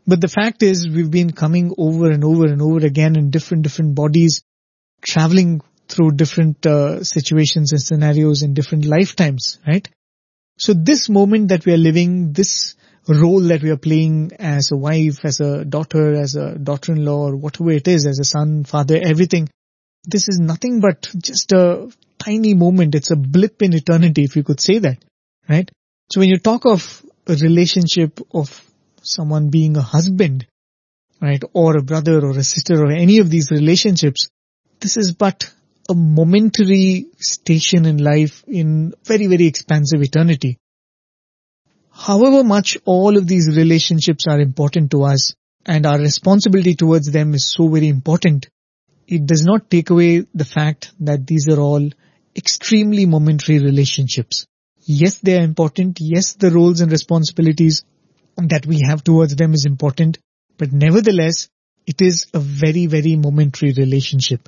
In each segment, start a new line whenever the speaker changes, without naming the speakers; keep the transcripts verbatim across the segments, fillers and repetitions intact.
But the fact is, we've been coming over and over and over again in different, different bodies, traveling through different uh, situations and scenarios in different lifetimes, right? So this moment that we are living, this role that we are playing as a wife, as a daughter, as a daughter-in-law, or whatever it is, as a son, father, everything, this is nothing but just a tiny moment. It's a blip in eternity, if you could say that, right? So when you talk of a relationship of someone being a husband, right, or a brother or a sister or any of these relationships, this is but a momentary station in life in very, very expansive eternity. However much all of these relationships are important to us and our responsibility towards them is so very important, it does not take away the fact that these are all extremely momentary relationships. Yes, they are important. Yes, the roles and responsibilities that we have towards them is important. But nevertheless, it is a very, very momentary relationship.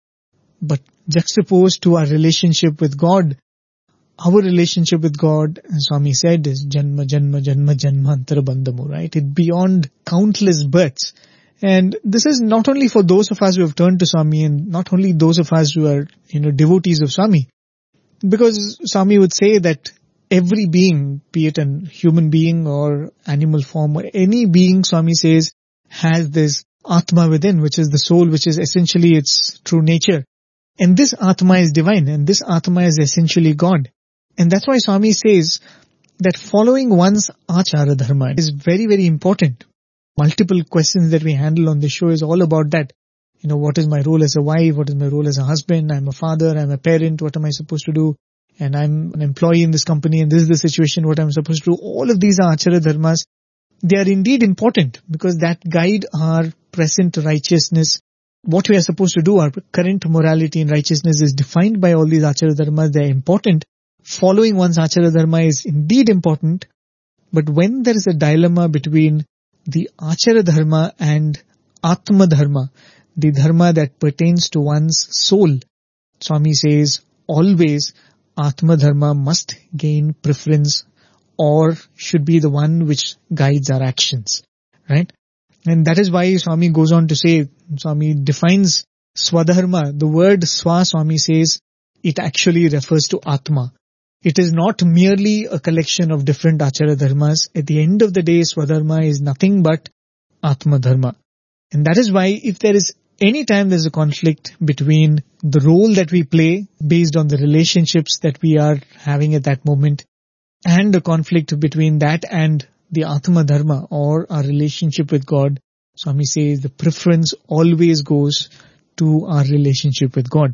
But juxtaposed to our relationship with God, our relationship with God, as Swami said, is Janma, Janma, Janma, Janmantara Bandhamu, right? It's beyond countless births. And this is not only for those of us who have turned to Swami and not only those of us who are, you know, devotees of Swami. Because Swami would say that every being, be it a human being or animal form or any being, Swami says, has this Atma within, which is the soul, which is essentially its true nature. And this Atma is divine and this Atma is essentially God. And that's why Swami says that following one's Achara Dharma is very, very important. Multiple questions that we handle on this show is all about that. You know, what is my role as a wife? What is my role as a husband? I'm a father. I'm a parent. What am I supposed to do? And I'm an employee in this company and this is the situation, what I'm supposed to do. All of these are Achara Dharmas. They are indeed important because that guide our present righteousness. What we are supposed to do, our current morality and righteousness is defined by all these Achara Dharmas. They are important. Following one's Achara Dharma is indeed important. But when there is a dilemma between the Achara Dharma and Atma Dharma, the Dharma that pertains to one's soul, Swami says always Atma Dharma must gain preference or should be the one which guides our actions, right? And that is why Swami goes on to say, Swami defines Swadharma. The word Swa, Swami says, it actually refers to Atma. It is not merely a collection of different Achara Dharmas. At the end of the day, Swadharma is nothing but Atma Dharma. And that is why if there is any time there's a conflict between the role that we play based on the relationships that we are having at that moment and a conflict between that and the Atma Dharma or our relationship with God, Swami says the preference always goes to our relationship with God.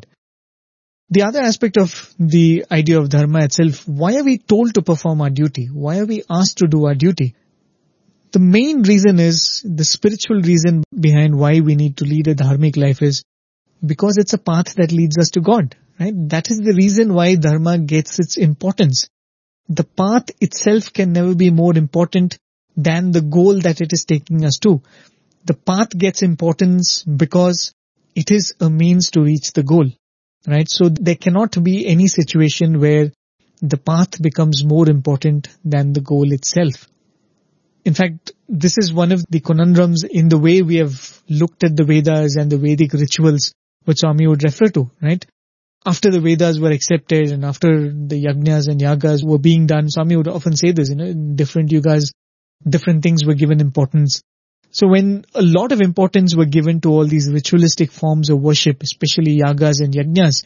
The other aspect of the idea of Dharma itself, why are we told to perform our duty? Why are we asked to do our duty? The main reason is, the spiritual reason behind why we need to lead a dharmic life is because it's a path that leads us to God, right? That is the reason why Dharma gets its importance. The path itself can never be more important than the goal that it is taking us to. The path gets importance because it is a means to reach the goal, right? So there cannot be any situation where the path becomes more important than the goal itself. In fact, this is one of the conundrums in the way we have looked at the Vedas and the Vedic rituals which Swami would refer to, right? After the Vedas were accepted and after the yajnas and yagas were being done, Swami would often say this, you know, in different yugas, different things were given importance. So when a lot of importance were given to all these ritualistic forms of worship, especially yagas and yajnas,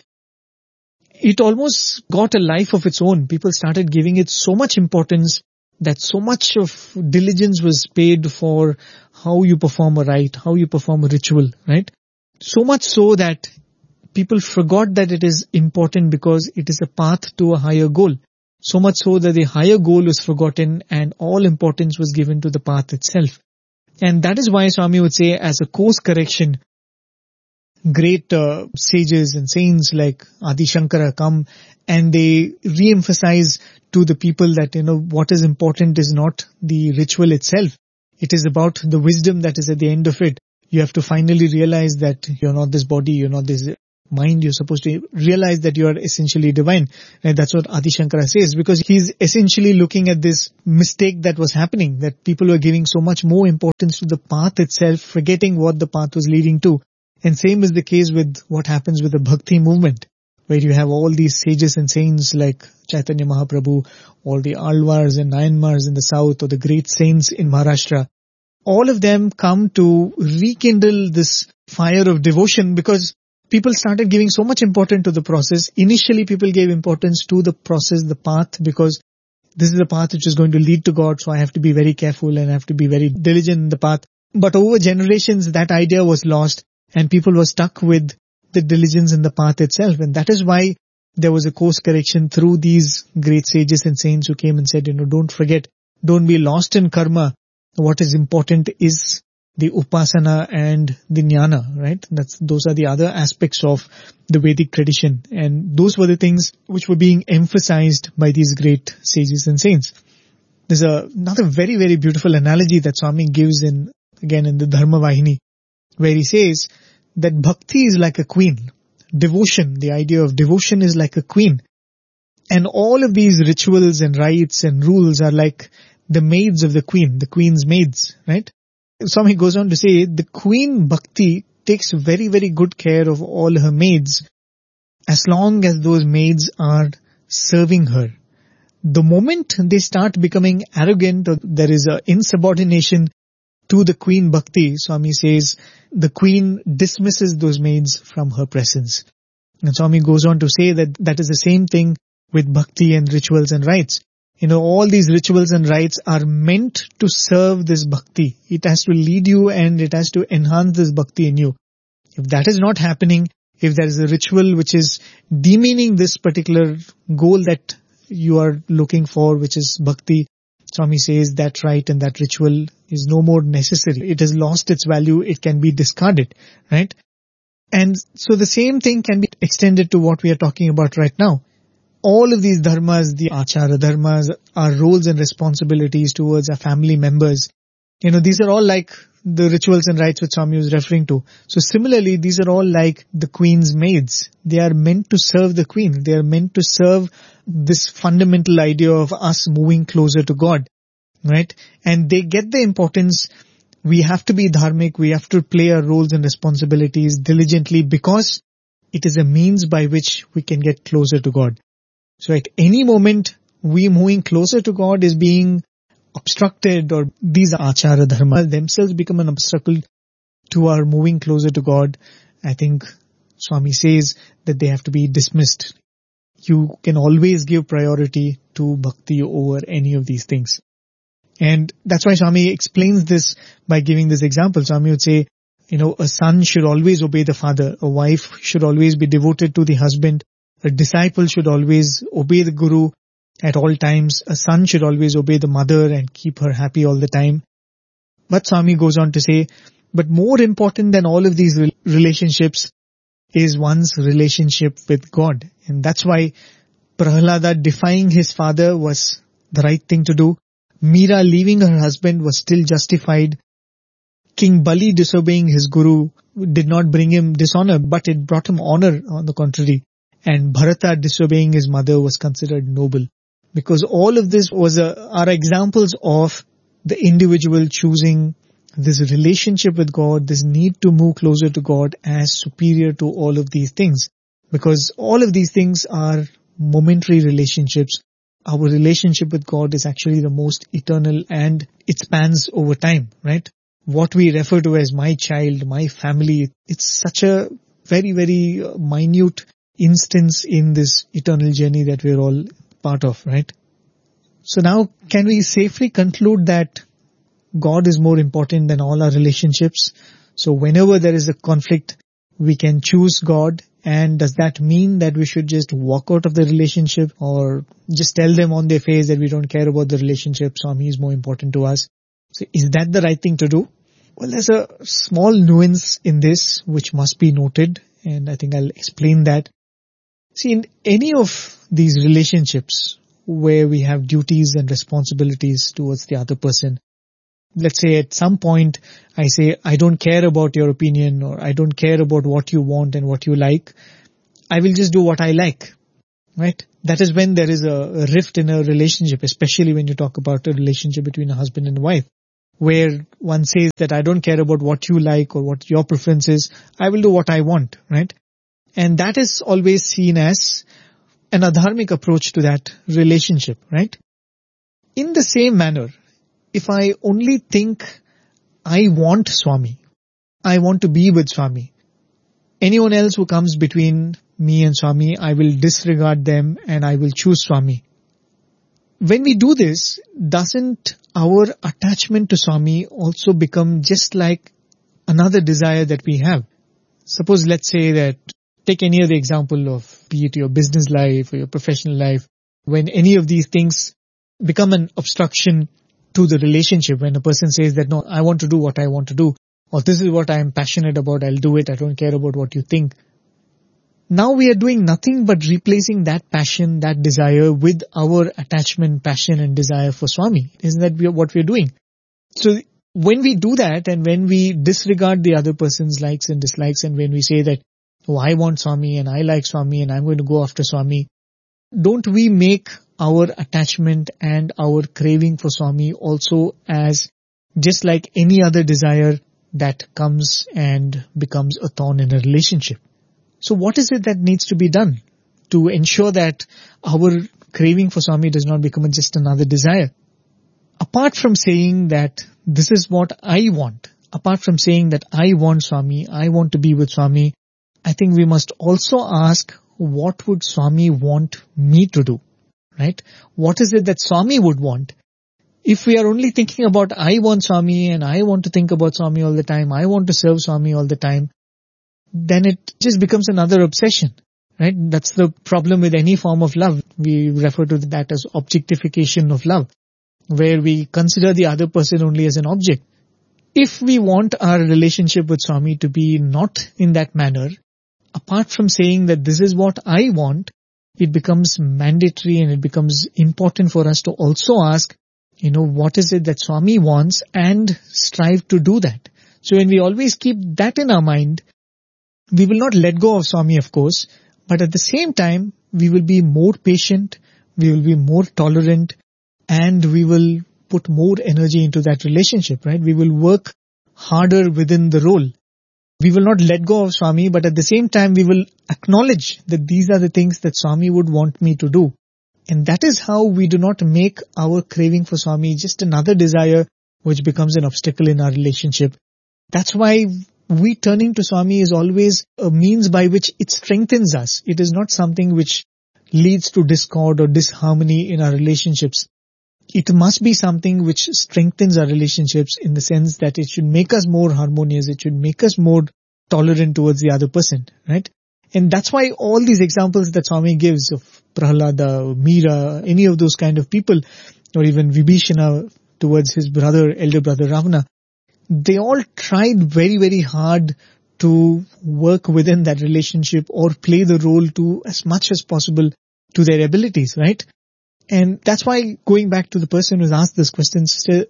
it almost got a life of its own. People started giving it so much importance that so much of diligence was paid for how you perform a rite, how you perform a ritual, right? So much so that people forgot that it is important because it is a path to a higher goal. So much so that the higher goal was forgotten and all importance was given to the path itself. And that is why Swami would say, as a course correction, great uh, sages and saints like Adi Shankara come and they re-emphasize to the people that, you know, what is important is not the ritual itself. It is about the wisdom that is at the end of it. You have to finally realize that you're not this body, you're not this mind. You're supposed to realize that you are essentially divine. And that's what Adi Shankara says, because he's essentially looking at this mistake that was happening, that people were giving so much more importance to the path itself, forgetting what the path was leading to. And same is the case with what happens with the Bhakti movement, where you have all these sages and saints like Chaitanya Mahaprabhu, all the Alvars and Nayanmars in the south, or the great saints in Maharashtra. All of them come to rekindle this fire of devotion, because people started giving so much importance to the process. Initially, people gave importance to the process, the path, because this is the path which is going to lead to God, so I have to be very careful and I have to be very diligent in the path. But over generations, that idea was lost and people were stuck with the diligence in the path itself. And that is why there was a course correction through these great sages and saints who came and said, you know, don't forget, don't be lost in karma. What is important is the upasana and the jnana, right? That's, those are the other aspects of the Vedic tradition. And those were the things which were being emphasized by these great sages and saints. There's a, another very, very beautiful analogy that Swami gives in, again, in the Dharma Vahini, where he says that bhakti is like a queen. Devotion, the idea of devotion is like a queen. And all of these rituals and rites and rules are like the maids of the queen, the queen's maids, right? Swami goes on to say, the queen bhakti takes very, very good care of all her maids as long as those maids are serving her. The moment they start becoming arrogant, or there is a insubordination to the queen bhakti, Swami says, the queen dismisses those maids from her presence. And Swami goes on to say that that is the same thing with bhakti and rituals and rites. You know, all these rituals and rites are meant to serve this bhakti. It has to lead you and it has to enhance this bhakti in you. If that is not happening, if there is a ritual which is demeaning this particular goal that you are looking for, which is bhakti, Swami says that rite and that ritual is no more necessary. It has lost its value. It can be discarded, right? And so the same thing can be extended to what we are talking about right now. All of these dharmas, the achara dharmas, our roles and responsibilities towards our family members, you know, these are all like the rituals and rites which Swami was referring to. So similarly, these are all like the queen's maids. They are meant to serve the queen. They are meant to serve this fundamental idea of us moving closer to God, right? And they get the importance. We have to be dharmic. We have to play our roles and responsibilities diligently, because it is a means by which we can get closer to God. So at any moment, we moving closer to God is being obstructed, or these achara dharma themselves become an obstacle to our moving closer to God. I think Swami says that they have to be dismissed. You can always give priority to bhakti over any of these things. And that's why Swami explains this by giving this example. Swami would say, you know, a son should always obey the father. A wife should always be devoted to the husband. A disciple should always obey the guru at all times. A son should always obey the mother and keep her happy all the time. But Swami goes on to say, but more important than all of these relationships is one's relationship with God. And that's why Prahlada defying his father was the right thing to do. Meera leaving her husband was still justified. King Bali disobeying his guru did not bring him dishonor, but it brought him honor on the contrary. And Bharata disobeying his mother was considered noble. Because all of this was a, are examples of the individual choosing this relationship with God, this need to move closer to God as superior to all of these things. Because all of these things are momentary relationships. Our relationship with God is actually the most eternal, and it spans over time, right? What we refer to as my child, my family, it's such a very, very minute instance in this eternal journey that we're all part of, right? So now, can we safely conclude that God is more important than all our relationships? So whenever there is a conflict, we can choose God. And does that mean that we should just walk out of the relationship, or just tell them on their face that we don't care about the relationship, Swami is more important to us? So is that the right thing to do? Well, there's a small nuance in this which must be noted, and I think I'll explain that. See, in any of these relationships where we have duties and responsibilities towards the other person, let's say at some point I say, I don't care about your opinion, or I don't care about what you want and what you like. I will just do what I like, right? That is when there is a rift in a relationship, especially when you talk about a relationship between a husband and a wife, where one says that I don't care about what you like or what your preference is. I will do what I want, right? And that is always seen as an adharmic approach to that relationship, right? In the same manner, if I only think I want Swami, I want to be with Swami, anyone else who comes between me and Swami, I will disregard them and I will choose Swami. When we do this, doesn't our attachment to Swami also become just like another desire that we have? Suppose, let's say that, take any other example of, be it your business life or your professional life, when any of these things become an obstruction to the relationship, when a person says that, no, I want to do what I want to do, or this is what I am passionate about, I'll do it, I don't care about what you think. Now we are doing nothing but replacing that passion, that desire with our attachment, passion and desire for Swami. Isn't that what we're doing? So when we do that and when we disregard the other person's likes and dislikes and when we say that, oh, I want Swami and I like Swami and I'm going to go after Swami, don't we make our attachment and our craving for Swami also as just like any other desire that comes and becomes a thorn in a relationship? So what is it that needs to be done to ensure that our craving for Swami does not become just another desire? Apart from saying that this is what I want, apart from saying that I want Swami, I want to be with Swami, I think we must also ask, what would Swami want me to do? Right? What is it that Swami would want? If we are only thinking about I want Swami and I want to think about Swami all the time, I want to serve Swami all the time, then it just becomes another obsession, right? That's the problem with any form of love. We refer to that as objectification of love, where we consider the other person only as an object. If we want our relationship with Swami to be not in that manner, apart from saying that this is what I want, it becomes mandatory and it becomes important for us to also ask, you know, what is it that Swami wants and strive to do that. So when we always keep that in our mind, we will not let go of Swami, of course, but at the same time, we will be more patient, we will be more tolerant, and we will put more energy into that relationship, right? We will work harder within the role. We will not let go of Swami, but at the same time, we will acknowledge that these are the things that Swami would want me to do. And that is how we do not make our craving for Swami just another desire which becomes an obstacle in our relationship. That's why we turning to Swami is always a means by which it strengthens us. It is not something which leads to discord or disharmony in our relationships. It must be something which strengthens our relationships in the sense that it should make us more harmonious. It should make us more tolerant towards the other person, right? And that's why all these examples that Swami gives of Prahlada, Meera, any of those kind of people, or even Vibhishana towards his brother, elder brother Ravana, they all tried very, very hard to work within that relationship or play the role to as much as possible to their abilities, right? And that's why going back to the person who's asked this question,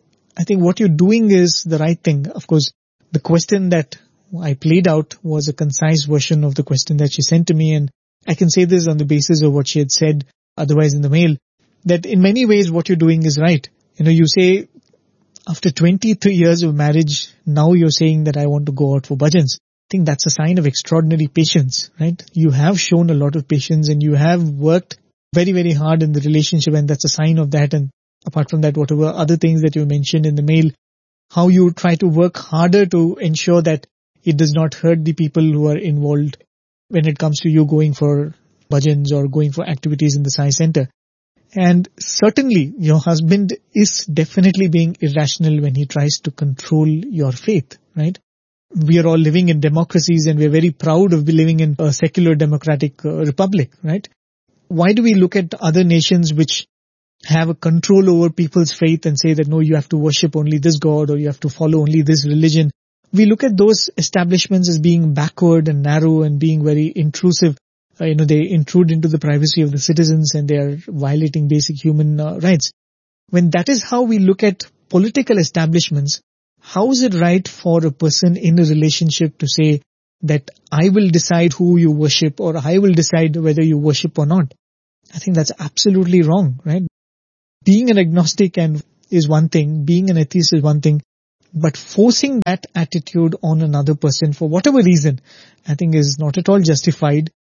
I think what you're doing is the right thing. Of course, the question that I played out was a concise version of the question that she sent to me, and I can say this on the basis of what she had said otherwise in the mail, that in many ways what you're doing is right. You know, you say after twenty-three years of marriage, now you're saying that I want to go out for bhajans. I think that's a sign of extraordinary patience, right? You have shown a lot of patience and you have worked very, very hard in the relationship, and that's a sign of that. And apart from that, whatever other things that you mentioned in the mail, how you try to work harder to ensure that it does not hurt the people who are involved when it comes to you going for bhajans or going for activities in the Sai Center. And certainly your husband is definitely being irrational when he tries to control your faith, right? We are all living in democracies and we're very proud of living in a secular democratic uh, republic, right? Why do we look at other nations which have a control over people's faith and say that no, you have to worship only this God or you have to follow only this religion? We look at those establishments as being backward and narrow and being very intrusive. Uh, you know, they intrude into the privacy of the citizens and they are violating basic human uh, rights. When that is how we look at political establishments, how is it right for a person in a relationship to say that I will decide who you worship or I will decide whether you worship or not. I think that's absolutely wrong, right? Being an agnostic and is one thing, being an atheist is one thing, but forcing that attitude on another person for whatever reason, I think is not at all justified.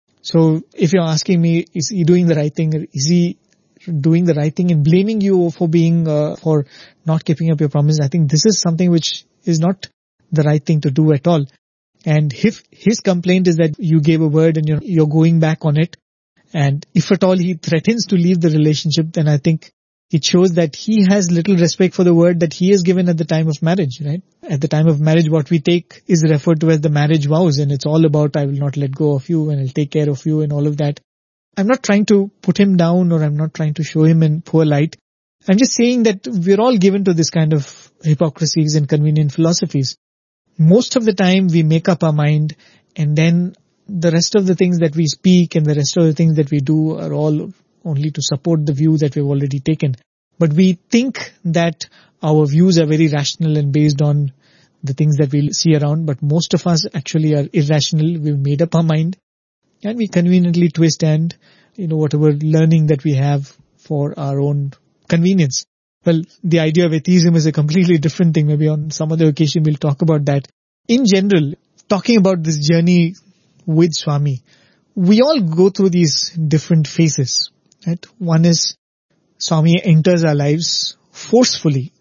So if you're asking me, is he doing the right thing? Or is he doing the right thing in blaming you for being, uh, for not keeping up your promise? I think this is something which is not the right thing to do at all. And if his complaint is that you gave a word and you're, you're going back on it, and if at all he threatens to leave the relationship, then I think it shows that he has little respect for the word that he has given at the time of marriage, right? At the time of marriage, what we take is referred to as the marriage vows, and it's all about, I will not let go of you and I'll take care of you and all of that. I'm not trying to put him down, or I'm not trying to show him in poor light. I'm just saying that we're all given to this kind of hypocrisies and convenient philosophies. Most of the time we make up our mind, and then the rest of the things that we speak and the rest of the things that we do are all only to support the view that we've already taken. But we think that our views are very rational and based on the things that we see around, but most of us actually are irrational. We've made up our mind and we conveniently twist and, you know, whatever learning that we have for our own convenience. Well, the idea of atheism is a completely different thing. Maybe on some other occasion we'll talk about that. In general, talking about this journey with Swami, we all go through these different phases, right? One is Swami enters our lives forcefully.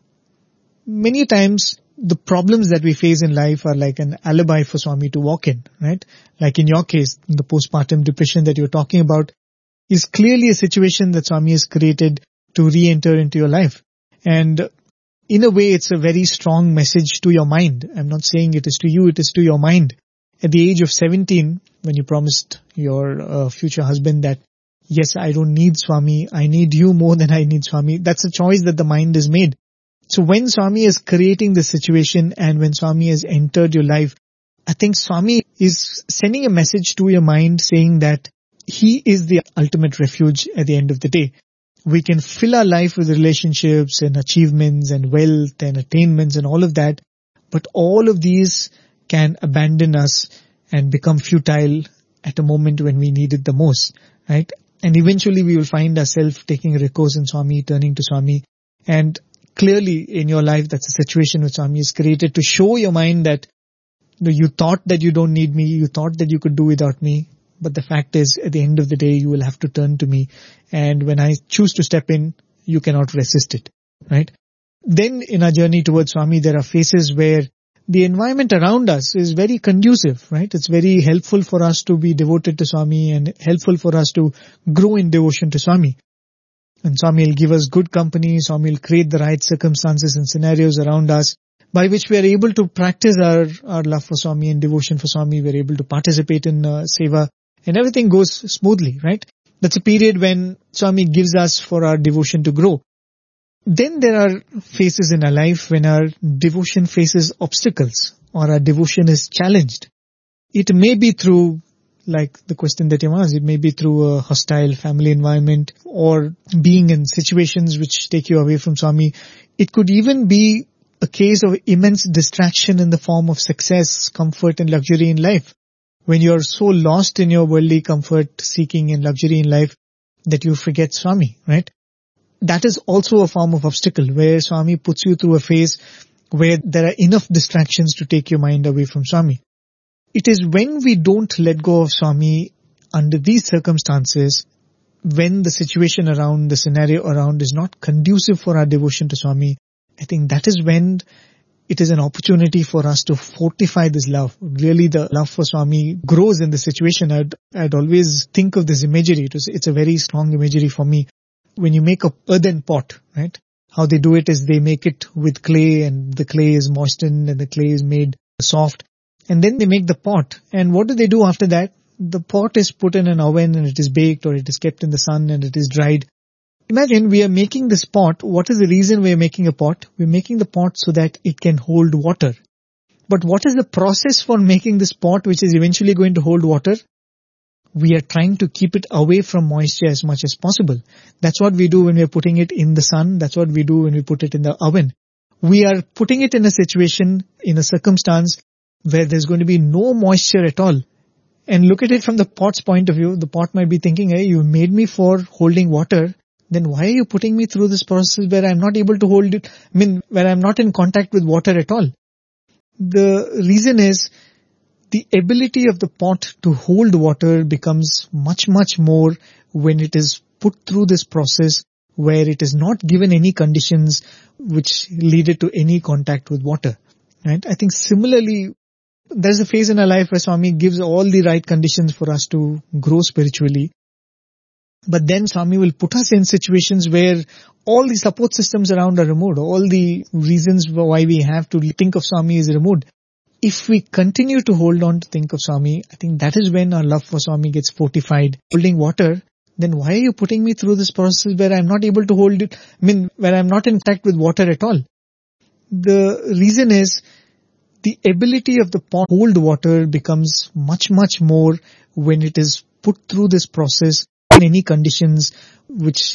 Many times the problems that we face in life are like an alibi for Swami to walk in, right? Like in your case, the postpartum depression that you're talking about is clearly a situation that Swami has created to re-enter into your life. And in a way, it's a very strong message to your mind. I'm not saying it is to you, it is to your mind. At the age of seventeen, when you promised your uh, future husband that, yes, I don't need Swami, I need you more than I need Swami, that's a choice that the mind has made. So when Swami is creating the situation and when Swami has entered your life, I think Swami is sending a message to your mind saying that he is the ultimate refuge at the end of the day. We can fill our life with relationships and achievements and wealth and attainments and all of that, but all of these can abandon us and become futile at a moment when we need it the most, right? And eventually we will find ourselves taking recourse in Swami, turning to Swami. And clearly in your life, that's a situation which Swami has created to show your mind that you thought that you don't need me, you thought that you could do without me. But the fact is, at the end of the day, you will have to turn to me. And when I choose to step in, you cannot resist it, right? Then in our journey towards Swami, there are phases where the environment around us is very conducive, right? It's very helpful for us to be devoted to Swami and helpful for us to grow in devotion to Swami. And Swami will give us good company. Swami will create the right circumstances and scenarios around us by which we are able to practice our, our love for Swami and devotion for Swami. We're able to participate in uh, seva and everything goes smoothly, right? That's a period when Swami gives us for our devotion to grow. Then there are phases in our life when our devotion faces obstacles or our devotion is challenged. It may be through, like the question that you asked, it may be through a hostile family environment or being in situations which take you away from Swami. It could even be a case of immense distraction in the form of success, comfort and luxury in life. When you're so lost in your worldly comfort, seeking and luxury in life that you forget Swami, right? That is also a form of obstacle where Swami puts you through a phase where there are enough distractions to take your mind away from Swami. It is when we don't let go of Swami under these circumstances, when the situation around, the scenario around is not conducive for our devotion to Swami, I think that is when it is an opportunity for us to fortify this love. Really the love for Swami grows in the situation. I'd, I'd always think of this imagery. It was, it's a very strong imagery for me. When you make a earthen pot, right? How they do it is they make it with clay and the clay is moistened and the clay is made soft. And then they make the pot. And what do they do after that? The pot is put in an oven and it is baked or it is kept in the sun and it is dried. Imagine we are making this pot. What is the reason we are making a pot? We are making the pot so that it can hold water. But what is the process for making this pot which is eventually going to hold water? We are trying to keep it away from moisture as much as possible. That's what we do when we are putting it in the sun. That's what we do when we put it in the oven. We are putting it in a situation, in a circumstance where there's going to be no moisture at all. And look at it from the pot's point of view. The pot might be thinking, hey, you made me for holding water. Then why are you putting me through this process where I'm not able to hold it? I mean, where I'm not in contact with water at all. The reason is the ability of the pot to hold water becomes much, much more when it is put through this process where it is not given any conditions which lead it to any contact with water. Right? I think similarly, there's a phase in our life where Swami gives all the right conditions for us to grow spiritually. But then Swami will put us in situations where all the support systems around are removed. All the reasons why we have to think of Swami is removed. If we continue to hold on to think of Swami, I think that is when our love for Swami gets fortified. Holding water, then why are you putting me through this process where I'm not able to hold it? I mean, where I'm not in contact with water at all. The reason is the ability of the pot to hold water becomes much, much more when it is put through this process in any conditions which